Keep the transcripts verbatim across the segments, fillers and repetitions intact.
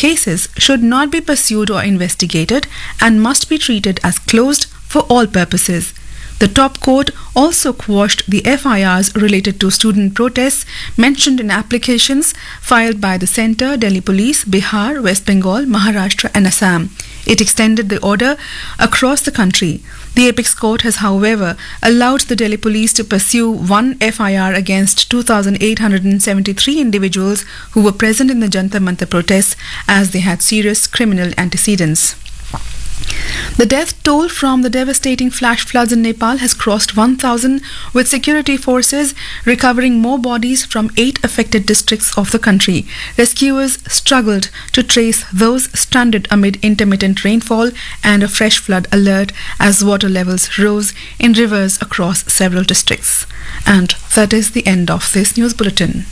cases should not be pursued or investigated and must be treated as closed for all purposes. The top court also quashed the F I Rs related to student protests mentioned in applications filed by the Centre, Delhi Police, Bihar, West Bengal, Maharashtra and Assam. It extended the order across the country. The Apex Court has, however, allowed the Delhi Police to pursue one F I R against two thousand eight hundred seventy-three individuals who were present in the Jantar Mantar protests as they had serious criminal antecedents. The death toll from the devastating flash floods in Nepal has crossed one thousand, with security forces recovering more bodies from eight affected districts of the country. Rescuers struggled to trace those stranded amid intermittent rainfall and a fresh flood alert as water levels rose in rivers across several districts. And that is the end of this news bulletin.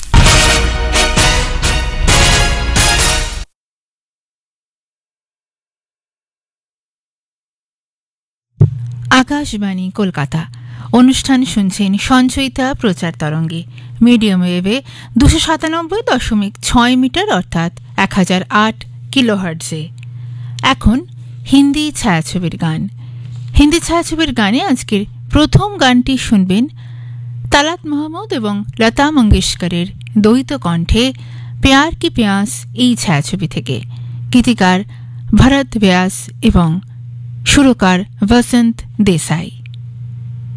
Akashvani Kolkata অনুষ্ঠান শুনছেন সঞ্চয়িতা প্রচার তরঙ্গে medium ওয়েভে দুশো সাতানব্বই দশমিক ছয় metre অর্থাৎ এক হাজার আট কিলোহার্টজে। এখন হিন্দি ছায়াছবির গান। হিন্দি ছায়াছবির গানে আজকের প্রথম গানটি শুনবেন তালাত মাহমুদ এবং লতা মঙ্গেশকরের দ্বৈত কণ্ঠে প্যার কি প্যাস এই ছায়াছবি থেকে। গীতিকার ভরত ব্যাস এবং সুরকার বসন্ত দেসাই।